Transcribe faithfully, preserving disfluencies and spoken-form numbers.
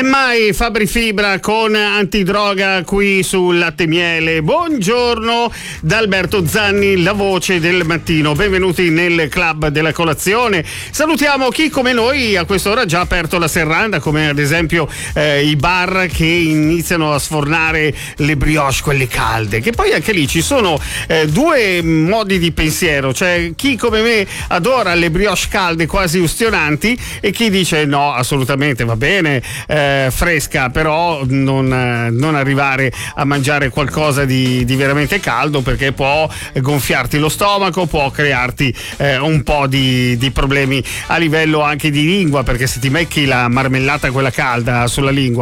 Emma e Fabri Fibra con Antidroga qui sul Latte Miele. Buongiorno da Alberto Zanni, la voce del mattino. Benvenuti nel club della colazione. Salutiamo chi come noi a quest'ora ha già aperto la serranda, come ad esempio eh, i bar che iniziano a sfornare le brioche, quelle calde, che poi anche lì ci sono eh, due modi di pensiero. C'è chi come me adora le brioche calde quasi ustionanti e chi dice no, assolutamente va bene eh, fresca, però non, eh, non arrivare a mangiare qualcosa di, di veramente caldo, perché può gonfiarti lo stomaco, può crearti eh, un po' di, di problemi a livello anche di lingua, perché se ti becchi la marmellata quella calda sulla lingua